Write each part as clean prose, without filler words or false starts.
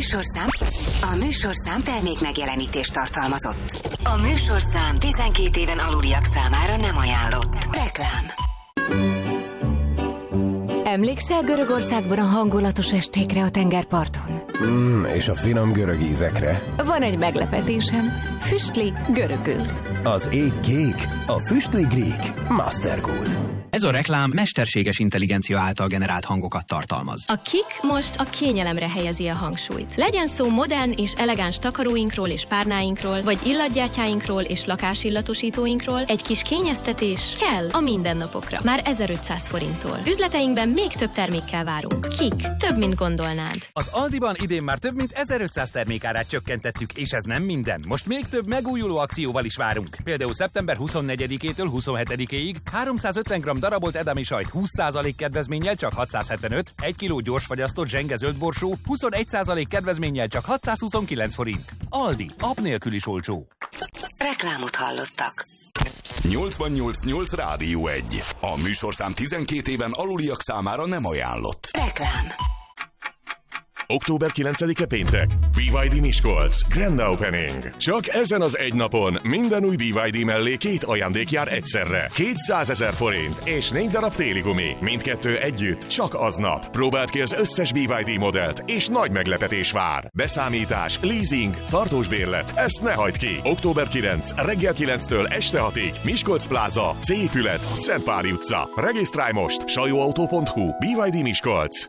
A műsorszám termék megjelenítést tartalmazott. A műsorszám 12 éven aluliak számára nem ajánlott. Reklám. Emlékszel Görögországban a hangulatos estékre a tengerparton? És a finom görög ízekre. Van egy meglepetésem. Füstli görögül. Az ég kék, a füstli grík. Mastergold. Ez a reklám mesterséges intelligencia által generált hangokat tartalmaz. A Kik most a kényelemre helyezi a hangsúlyt. Legyen szó modern és elegáns takaróinkról és párnáinkról, vagy illatgyátyáinkról és lakásillatosítóinkról, egy kis kényeztetés kell a mindennapokra. Már 1500 forinttól. Üzleteinkben még több termékkel várunk. Kik. Több, mint gondolnád. Az Aldiban idén már több mint 1500 termékárát csökkentettük, és ez nem minden. Most még több megújuló akcióval is várunk. Például szeptember 24-től 27-ig 350 g darabolt edami sajt 20% kedvezménnyel csak 675, 1 kg gyorsfagyasztott zsenge zöldborsó 21% kedvezménnyel csak 629 forint. Aldi, app nélkül is olcsó. Reklámot hallottak. 88.8 Rádió 1. A műsorszám 12 éven aluliak számára nem ajánlott. Reklám. Október 9-e péntek. BYD Miskolc. Grand Opening. Csak ezen az egy napon minden új BYD mellé 2 ajándék jár egyszerre. 200 000 forint és 4 darab téli gumi. Mindkettő együtt csak aznap. Próbáld ki az összes BYD modellt, és nagy meglepetés vár. Beszámítás, leasing, tartós bérlet. Ezt ne hagyd ki. Október 9. Reggel 9-től este 6-ig. Miskolc Pláza. C épület. Szentpáli utca. Regisztrálj most. sajóautó.hu. BYD Miskolc.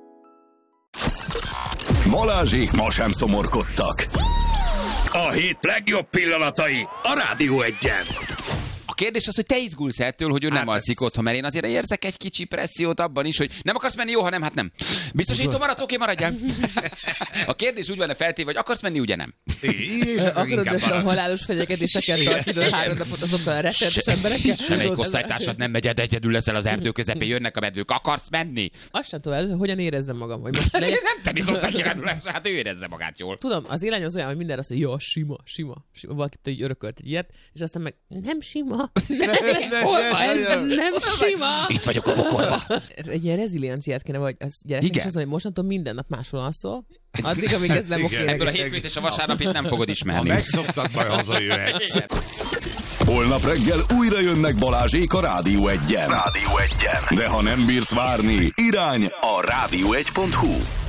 Balázsék ma sem szomorkodtak. A hét legjobb pillanatai a Rádió 1-en. A kérdés az, hogy te izgulsz ettől, hogy ő nem alszik otthon, mert én azért érzek egy kicsi pressziót abban is, hogy nem akarsz menni, jó, ha nem, hát nem. Biztosító maradsz, oké, maradjál. A kérdés úgy van feltéve, hogy akarsz menni, ugye nem. Akarod ezt a halálos fenyegetéseket tartani 3 napot azokkal a rettenetes emberekkel? Semmelyik osztálytársad nem megy, egyedül leszel az erdő közepén, jönnek a medvők, akarsz menni? Azt sem tudom, hogyan érezzem magam. Hogy most nem te biztos, hogy hát ő érezze magát jól. Tudom, az élány az olyan, hogy mindenre azt mondja, jó, sima. Valakit így örökölt egy ilyet, és aztán meg nem sima. Nem sima. Itt vagyok a pokolba. Egy ilyen rezilienciát kéne, vagy az gyereknek is azt mondja, hogy mostantól minden nap máshol alszol, addig, amíg ez nem oké. Ebből a hétfőt és a vasárnapit nem fogod ismerni. Ha megszoktad, majd hazajöhetsz. Holnap reggel újra jönnek Balázsék a Rádió 1-en. De ha nem bírsz várni, irány a rádió1.hu.